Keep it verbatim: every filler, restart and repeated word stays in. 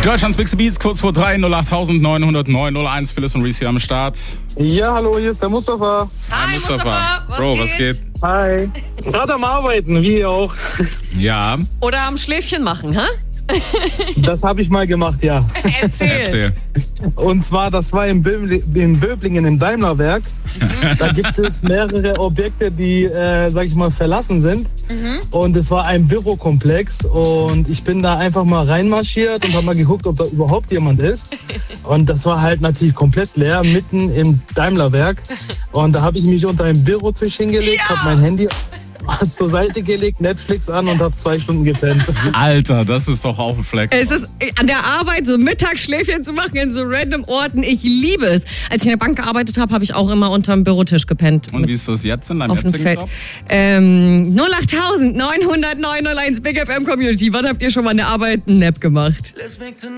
Deutschlands Big Beats, kurz vor drei, null acht neun null null neun null eins, Phyllis und Reese hier am Start. Ja, hallo, hier ist der Mustafa. Hi, Hi Mustafa. Mustafa. Was Bro, geht? was geht? Hi. Gerade am Arbeiten, wie ihr auch. Ja. Oder am Schläfchen machen, hä? Das habe ich mal gemacht, ja. Erzähl. Erzähl. Und zwar, das war in, Bö- in Böblingen im Daimlerwerk. Da gibt es mehrere Objekte, die, äh, sag ich mal, verlassen sind. Mhm. Und es war ein Bürokomplex. Und ich bin da einfach mal reinmarschiert und habe mal geguckt, ob da überhaupt jemand ist. Und das war halt natürlich komplett leer, mitten im Daimlerwerk. Und da habe ich mich unter einen Bürotisch hingelegt, ja. habe mein Handy zur Seite gelegt, Netflix an und habe zwei Stunden gepennt. Alter, das ist doch auf dem Fleck. Es ist an der Arbeit so Mittagsschläfchen zu machen in so random Orten. Ich liebe es. Als ich in der Bank gearbeitet habe, habe ich auch immer unterm Bürotisch gepennt. Und wie ist das jetzt in deinem jetzigen Job? Ähm, null acht neun null null neun null eins Big F M Community. Wann habt ihr schon mal eine Arbeit einen Nap gemacht?